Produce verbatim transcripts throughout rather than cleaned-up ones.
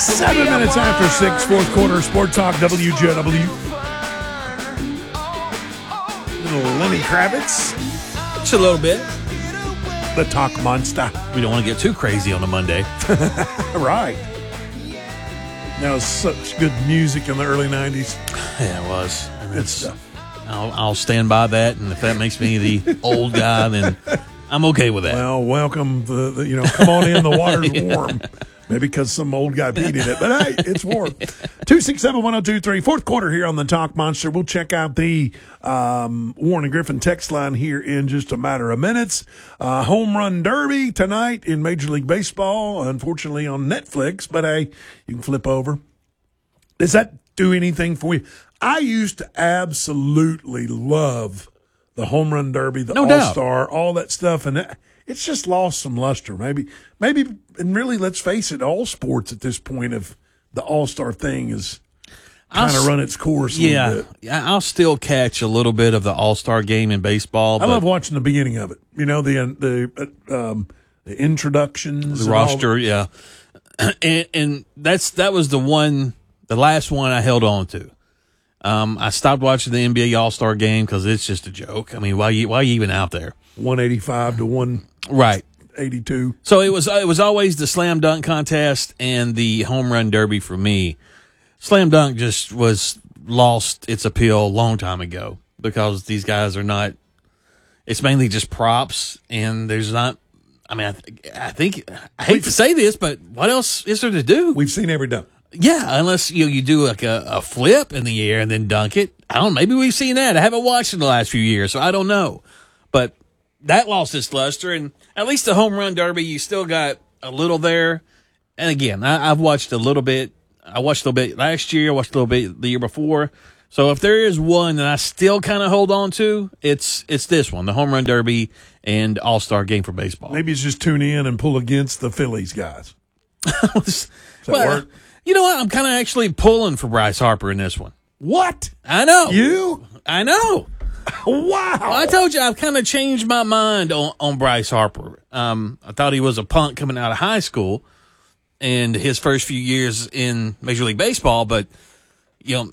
Seven minutes after six, fourth quarter, Sport Talk, W J W. Little Lenny Kravitz. Just a little bit. The Talk Monster. We don't want to get too crazy on a Monday. Right. That was such good music in the early nineties. Yeah, it was. I mean, Good it's- stuff. I'll, I'll stand by that, and if that makes me the old guy, then I'm okay with that. Well, welcome. The, the you know, come on in. The water's warm. Maybe because some old guy peed in it, but hey, it's warm. Two six seven one zero two three. Fourth quarter here on the Talk Monster. We'll check out the um, Warren and Griffin text line here in just a matter of minutes. Uh, home run derby tonight in Major League Baseball. Unfortunately on Netflix, but hey, you can flip over. Does that do anything for you? I used to absolutely love the home run derby, the No doubt. All-Star, all that stuff, and that, it's just lost some luster. Maybe, maybe, and really, let's face it, all sports at this point of the All-Star thing is kind I'll of s- run its course. A Yeah, little bit. yeah, I'll still catch a little bit of the All-Star game in baseball. I But love watching the beginning of it. You know, the the uh, um, the introductions, the and all- roster, yeah, and, and that's that was the one, the last one I held on to. Um, I stopped watching the N B A All-Star game because it's just a joke. I mean, why you why you even out there? one eighty-five to one Right. eighty-two. So it was it was always the slam dunk contest and the home run derby for me. Slam dunk just was lost its appeal a long time ago because these guys are not. It's mainly just props, and there's not. I mean, I, th- I think I hate to say this, but what else is there to do? We've seen every dunk. Yeah, unless you you do like a, a flip in the air and then dunk it. I don't. Maybe we've seen that. I haven't watched in the last few years, so I don't know. But that lost its luster, and at least the home run derby, you still got a little there. And again, I, I've watched a little bit. I watched a little bit last year. I watched a little bit the year before. So if there is one that I still kind of hold on to, it's it's this one, the home run derby and All Star game for baseball. Maybe it's just tune in and pull against the Phillies guys. Does that Well, work? you know what? I'm kind of actually pulling for Bryce Harper in this one. What? I know. You? I know. Wow. Well, I told you I've kind of changed my mind on, on Bryce Harper. Um, I thought he was a punk coming out of high school and his first few years in Major League Baseball, but you know,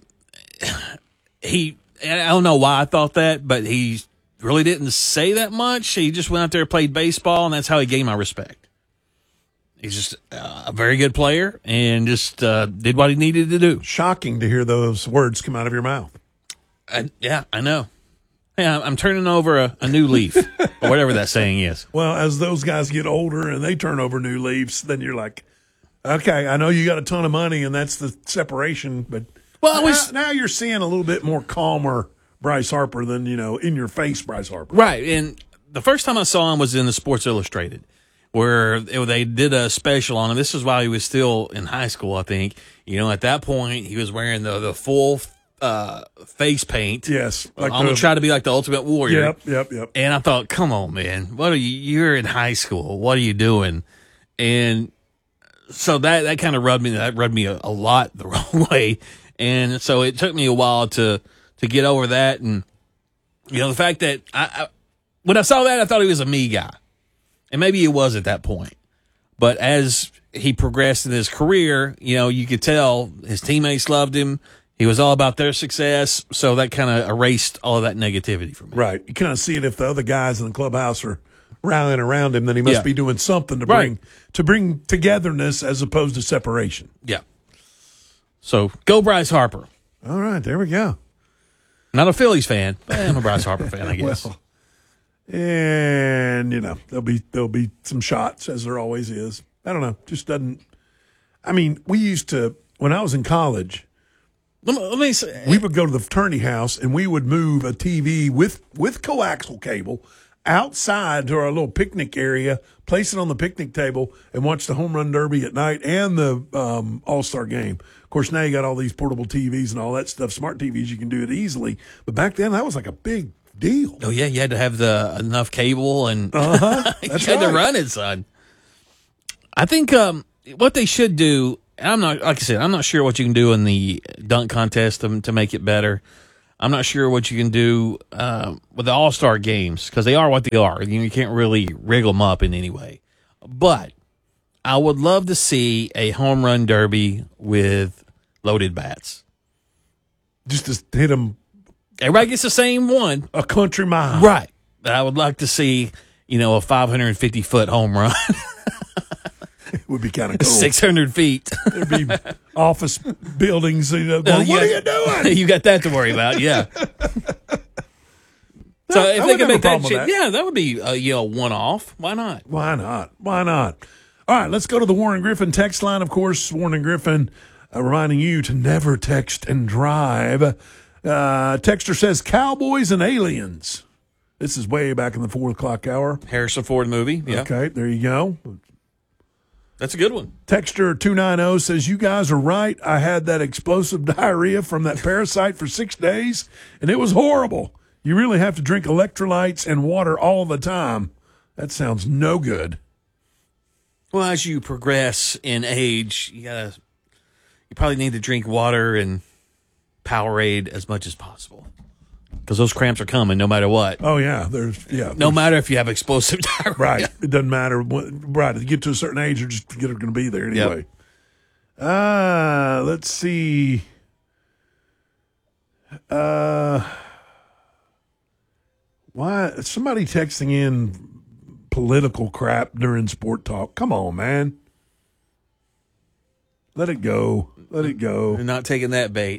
he, I don't know why I thought that, but he really didn't say that much. He just went out there and played baseball, and that's how he gained my respect. He's just uh, a very good player and just uh, did what he needed to do. Shocking to hear those words come out of your mouth. I, yeah, I know. Yeah, I'm turning over a, a new leaf, or whatever that saying is. Well, as those guys get older and they turn over new leaves, then you're like, okay, I know you got a ton of money and that's the separation, but Well, I was- now, now you're seeing a little bit more calmer Bryce Harper than, you know, in your face Bryce Harper. Right, and the first time I saw him was in the Sports Illustrated, where it, they did a special on him. This is while he was still in high school, I think. You know, at that point, he was wearing the the full uh, face paint. Yes. I'm Like gonna the- try to be like the Ultimate Warrior. Yep, yep, yep. And I thought, come on, man, what are you? You're in high school. What are you doing? And so that that kind of rubbed me that rubbed me a, a lot the wrong way. And so it took me a while to to get over that. And you know, the fact that I, I when I saw that, I thought he was a me guy, and maybe he was at that point. But as he progressed in his career, you know, you could tell his teammates loved him. He was all about their success, so that kind of erased all of that negativity from me. Right. You kind of see it if the other guys in the clubhouse are rallying around him, then he must Yeah. be doing something to Right. bring to bring togetherness as opposed to separation. Yeah. So go Bryce Harper. All right, there we go. Not a Phillies fan, but I'm a Bryce Harper fan, I guess. Well, and you know there'll be there'll be some shots as there always is. I don't know, just doesn't. I mean, we used to when I was in college. Let me, let me say, We would go to the fraternity house and we would move a T V with with coaxial cable outside to our little picnic area, place it on the picnic table, and watch the home run derby at night and the um, All Star game. Of course, now you got all these portable T Vs and all that stuff, smart T Vs. You can do it easily, but back then that was like a big deal. oh yeah, you had to have the enough cable and Uh-huh. you That's had to right. run it, son. I think um, what they should do. And I'm not, like I said, I'm not sure what you can do in the dunk contest to, to make it better. I'm not sure what you can do uh, with the All Star games because they are what they are. You, you can't really wriggle them up in any way. But I would love to see a home run derby with loaded bats. Just to hit them Everybody gets the same one. a country mile. Right. I would like to see, you know, a five hundred fifty foot home run. It would be kind of cool. six hundred feet. There'd be office buildings. You know, going, Uh, what yeah. are you doing? You got that to worry about, yeah. So I if wouldn't they could have a make that, problem with shit, that. yeah, that would be uh, you know one off. Why not? Why not? Why not? All right, let's go to the Warren Griffin text line. Of course, Warren and Griffin uh, reminding you to never text and drive. Uh, texter says Cowboys and Aliens. This is way back in the four o'clock hour. Harrison Ford movie, yeah, Okay, there you go. that's a good one. Texter two ninety says, you guys are right. I had that explosive diarrhea from that parasite for six days, and it was horrible. You really have to drink electrolytes and water all the time. That sounds no good. Well, as you progress in age, you gotta, you probably need to drink water and Powerade as much as possible because those cramps are coming no matter what. Oh, yeah. There's, yeah. No matter if you have explosive diarrhea. Right. It doesn't matter. What, right. If you get to a certain age, you're just going to be there anyway. Yep. Uh, let's see. Uh, why? Somebody texting in political crap during sport talk. Come on, man. Let it go. Let it go. They're not taking that bait.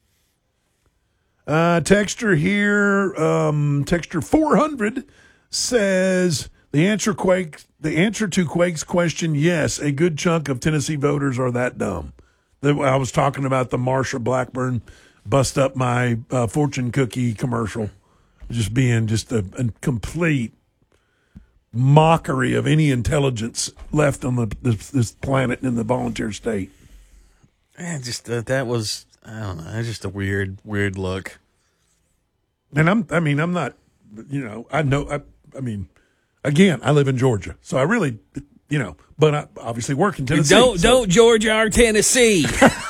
Uh, texter here, um, texter four hundred says the answer Quake, the answer to Quake's question, yes, a good chunk of Tennessee voters are that dumb. The, I was talking about the Marsha Blackburn bust up my uh, fortune cookie commercial, just being just a, a complete mockery of any intelligence left on the this, this planet in the volunteer state. Man, just uh, that was I don't know. It's just a weird, weird look. And I'm, I mean, I'm not, you know, I know, I, I mean, again, I live in Georgia, so I really, you know, but I obviously work in Tennessee. Don't, so. don't Georgia our Tennessee.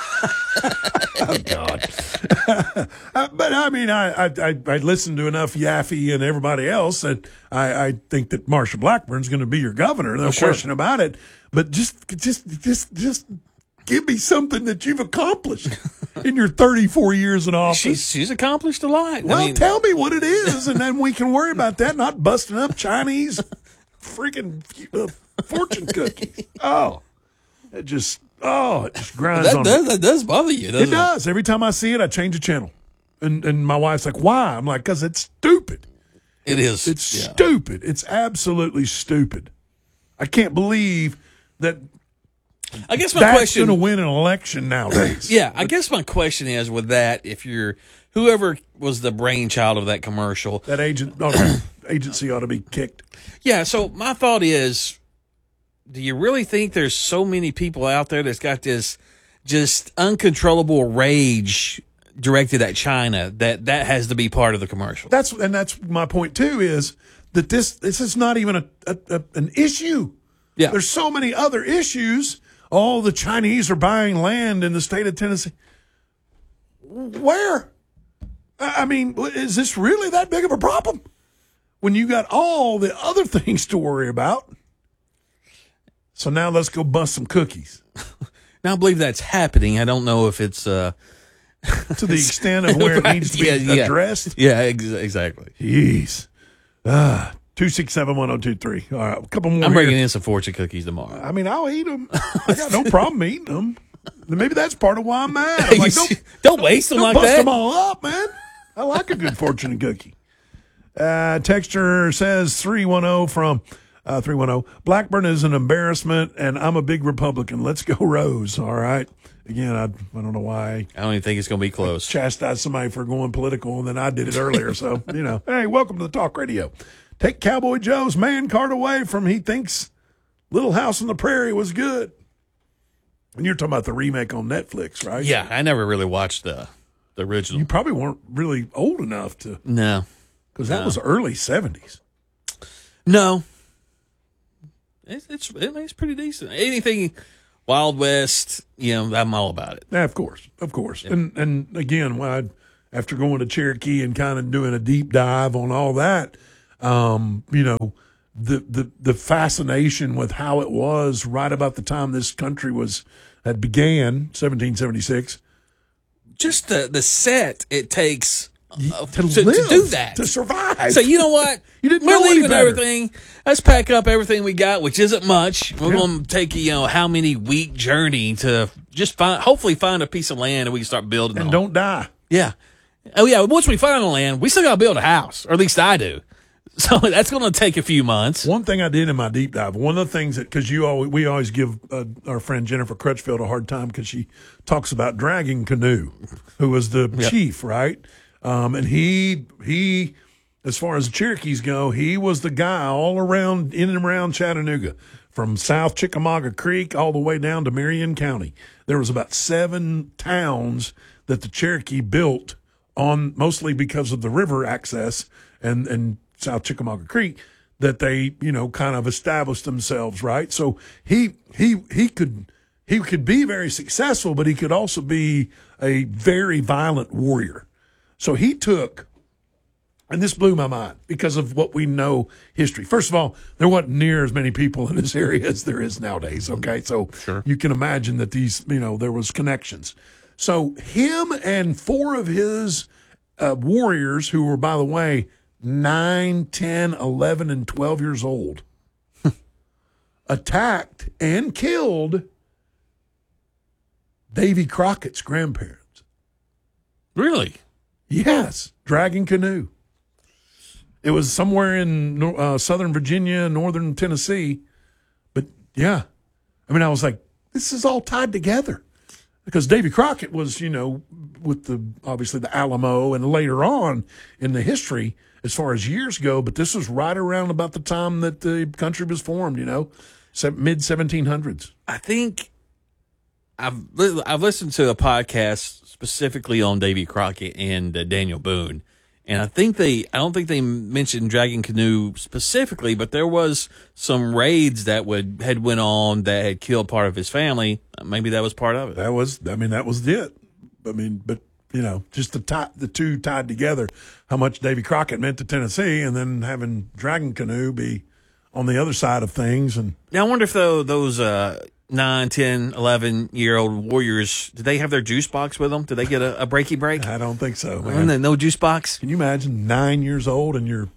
Oh God! uh, but I mean, I, I I I listened to enough Yaffe and everybody else that I, I think that Marsha Blackburn's going to be your governor. No oh, sure. question about it. But just just just just give me something that you've accomplished in your thirty-four years in office. She's she's accomplished a lot. Well, I mean, tell me what it is, and then we can worry about that. Not busting up Chinese freaking uh, fortune cookies. Oh, it just oh, it just grinds that on does me. that does bother you. It Doesn't it does. Every time I see it, I change the channel, and and my wife's like, "Why?" I'm like, "Cause it's stupid. It is. It's yeah. stupid. It's absolutely stupid. I can't believe that." I guess my That's question. going to win an election nowadays. Yeah, I guess my question is with that, if you're whoever was the brainchild of that commercial, That agent oh, agency ought to be kicked. yeah. So my thought is, do you really think there's so many people out there that's got this just uncontrollable rage directed at China that that has to be part of the commercial? That's and that's my point too. Is that this this is not even a, a, a an issue. Yeah. There's so many other issues. Oh, the Chinese are buying land in the state of Tennessee. Where? I mean, is this really that big of a problem when you got all the other things to worry about? So now let's go bust some cookies. Now I believe that's happening. I don't know if it's uh, To the extent of where Right, it needs to be yeah, yeah. addressed. Yeah, ex- exactly. Jeez. Ah, two six seven one zero two three. All right, a couple more. I'm here. bringing in some fortune cookies tomorrow. I mean, I'll eat them. I got no problem eating them. Maybe that's part of why I'm mad. I'm like, don't, don't waste them don't like bust that. them all up, man. I like a good fortune cookie. Uh, texture says three one zero from uh, three one zero. Blackburn is an embarrassment, and I'm a big Republican. Let's go Rose. All right. Again, I, I don't know why I don't even think it's going to be close. chastise somebody for going political, and then I did it earlier. So, you know, hey, welcome to the Talk Radio. Take Cowboy Joe's man card away from he thinks Little House on the Prairie was good. And you're talking about the remake on Netflix, right? Yeah, I never really watched the the original. You probably weren't really old enough to, No, because that No. was early seventies. no. It's it's it's pretty decent. Anything Wild West, you know, I'm all about it. Yeah, of course, of course. And and again, when I, after going to Cherokee and kind of doing a deep dive on all that, um, you know, the, the the fascination with how it was right about the time this country was had began, seventeen seventy-six. Just the the set it takes uh, to, to, live, to do that, to survive. So you know what? You didn't We're know any leaving better. everything. Let's pack up everything we got, which isn't much. We're Yeah. going to take you know how many week journey to just find, hopefully find a piece of land and we can start building. And on. don't die. Yeah. Oh yeah. Once we find the land, we still got to build a house, or at least I do. So that's going to take a few months. One thing I did in my deep dive, one of the things that, because you always, we always give uh, our friend Jennifer Crutchfield a hard time because she talks about Dragging Canoe, who was the Yep. chief, right? Um, and he, he, as far as the Cherokees go, he was the guy all around, in and around Chattanooga, from South Chickamauga Creek all the way down to Marion County. There was about seven towns that the Cherokee built on, mostly because of the river access and, and South Chickamauga Creek, that they, you know, kind of established themselves, right? So he he he could he could be very successful, but he could also be a very violent warrior. So he took, and this blew my mind because of what we know history. First of all, there wasn't near as many people in this area as there is nowadays. Okay, so Sure. you can imagine that these, you know, there was connections. So him and four of his uh, warriors, who were, by the way, nine, ten, eleven, and twelve years old, attacked and killed Davy Crockett's grandparents. Really? Yes, Dragging Canoe. It was somewhere in uh, southern Virginia, northern Tennessee. But, yeah, I mean, I was like, this is all tied together. Because Davy Crockett was, you know, with the, obviously the Alamo and later on in the history as far as years go, but this was right around about the time that the country was formed, you know, mid seventeen hundreds. I think I've li- I've listened to a podcast specifically on Davy Crockett and uh, Daniel Boone, and I think they I don't think they mentioned Dragging Canoe specifically, but there was some raids that would had went on that had killed part of his family. Maybe that was part of it. That was, I mean, that was it. I mean, but, you know, just the tie, the two tied together, how much Davy Crockett meant to Tennessee, and then having Dragging Canoe be on the other side of things. And Now I wonder if though those uh, nine, ten, eleven year old warriors, did they have their juice box with them? Did they get a, a breaky break? I don't think so, man. And then no juice box. Can you imagine nine years old and you're,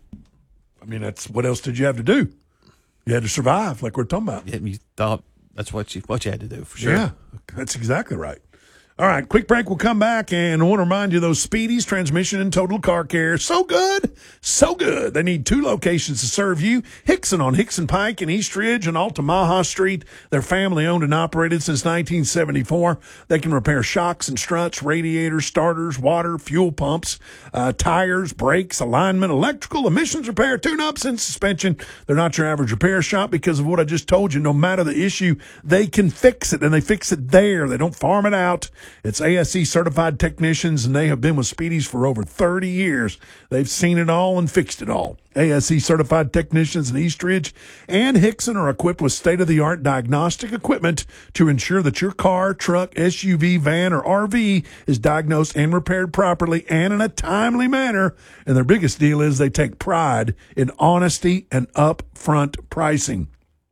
I mean, that's, what else did you have to do? You had to survive, like we're talking about. Yeah, you thought that's what you what you had to do for sure. Yeah, that's exactly right. All right, quick break. We'll come back, and I want to remind you those Speedies, transmission and total car care. So good, so good. They need two locations to serve you. Hickson on Hickson Pike in East Ridge and Altamaha Street. They're family owned and operated since nineteen seventy-four. They can repair shocks and struts, radiators, starters, water, fuel pumps, uh, tires, brakes, alignment, electrical, emissions repair, tune-ups, and suspension. They're not your average repair shop because of what I just told you. No matter the issue, they can fix it, and they fix it there. They don't farm it out. It's A S E certified technicians, and they have been with Speedies for over thirty years. They've seen it all and fixed it all. A S E certified technicians in East Ridge and Hickson are equipped with state-of-the-art diagnostic equipment to ensure that your car, truck, S U V, van, or R V is diagnosed and repaired properly and in a timely manner. And their biggest deal is they take pride in honesty and upfront pricing.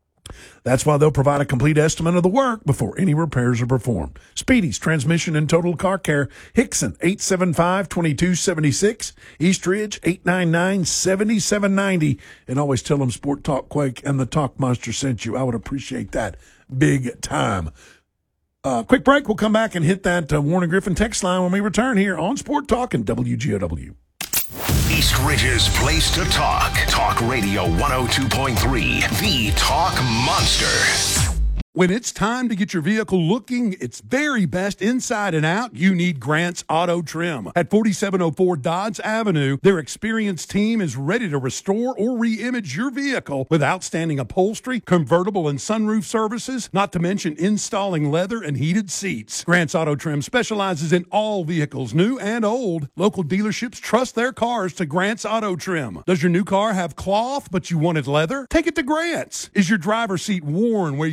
That's why they'll provide a complete estimate of the work before any repairs are performed. Speedy's Transmission and Total Car Care, Hickson, eight seven five, two two seven six, East Ridge, eight nine nine, seven seven nine zero. And always tell them Sport Talk Quake and the Talk Monster sent you. I would appreciate that big time. Uh, quick break. We'll come back and hit that uh, Warner Griffin text line when we return here on Sport Talk and W G O W. East Ridge's place to talk. Talk Radio one oh two point three, the Talk Monster. When it's time to get your vehicle looking its very best inside and out, you need Grant's Auto Trim. At forty-seven oh four Dodge Avenue, their experienced team is ready to restore or re-image your vehicle with outstanding upholstery, convertible and sunroof services, not to mention installing leather and heated seats. Grant's Auto Trim specializes in all vehicles, new and old. Local dealerships trust their cars to Grant's Auto Trim. Does your new car have cloth but you wanted leather? Take it to Grant's. Is your driver's seat worn where you slide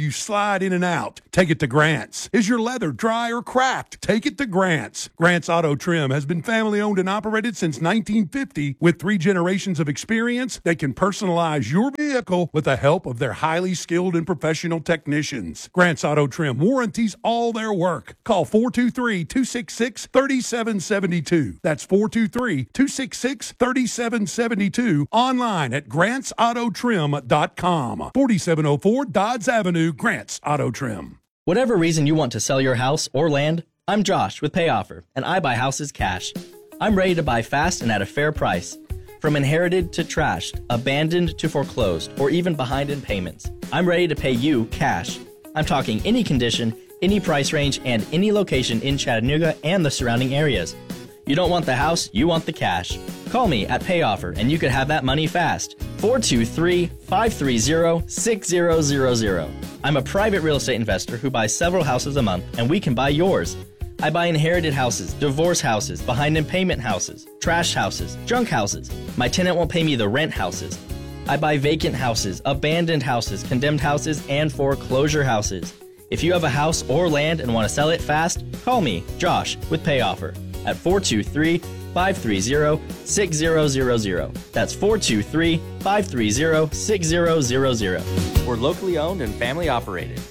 inside, in and out. Take it to Grant's. Is your leather dry or cracked? Take it to Grant's. Grant's Auto Trim has been family owned and operated since nineteen fifty. With three generations of experience, they can personalize your vehicle with the help of their highly skilled and professional technicians. Grant's Auto Trim warranties all their work. Call four two three, two six six, three seven seven two. That's four two three, two six six, three seven seven two. Online at grants auto trim dot com. forty-seven oh four Dodds Avenue, Grants Auto Trim. Whatever reason you want to sell your house or land, I'm Josh with PayOffer, and I buy houses cash. I'm ready to buy fast and at a fair price. From inherited to trashed, abandoned to foreclosed, or even behind in payments, I'm ready to pay you cash. I'm talking any condition, any price range, and any location in Chattanooga and the surrounding areas. You don't want the house, you want the cash. Call me at PayOffer and you could have that money fast. four two three, five three zero, six zero zero zero. I'm a private real estate investor who buys several houses a month, and we can buy yours. I buy inherited houses, divorce houses, behind in payment houses, trash houses, junk houses. My tenant won't pay me the rent houses. I buy vacant houses, abandoned houses, condemned houses, and foreclosure houses. If you have a house or land and want to sell it fast, call me, Josh, with PayOffer at four two three, five three zero, six zero zero zero. That's four two three, five three zero, six zero zero zero. We're locally owned and family operated.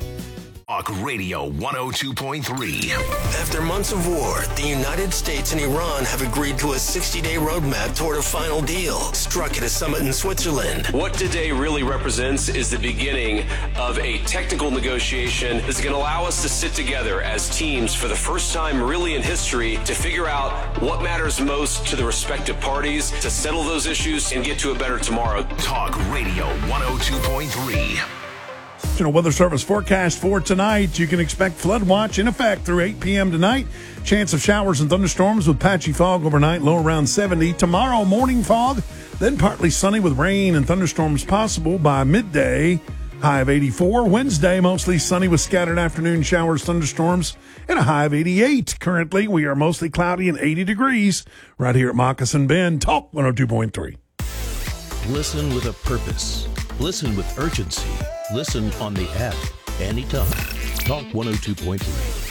Talk Radio one oh two point three. After months of war, the United States and Iran have agreed to a sixty-day roadmap toward a final deal, struck at a summit in Switzerland. What today really represents is the beginning of a technical negotiation that's going to allow us to sit together as teams for the first time really in history to figure out what matters most to the respective parties, to settle those issues and get to a better tomorrow. Talk Radio one oh two point three. National Weather Service forecast for tonight. You can expect flood watch in effect through eight p.m. tonight. Chance of showers and thunderstorms with patchy fog overnight, low around seventy. Tomorrow, morning fog, then partly sunny with rain and thunderstorms possible by midday, high of eighty-four. Wednesday, mostly sunny with scattered afternoon showers, thunderstorms, and a high of eighty-eight. Currently, we are mostly cloudy and eighty degrees right here at Moccasin Bend. Talk one oh two point three. Listen with a purpose. Listen with urgency. Listen on the app anytime. Talk one oh two point three.